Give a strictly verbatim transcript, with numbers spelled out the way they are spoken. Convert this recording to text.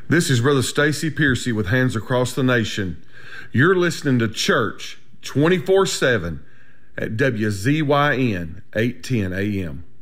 This is Brother Stacy Piercy with Hands Across the Nation. You're listening to Church twenty-four seven at W Z Y N eight ten A M.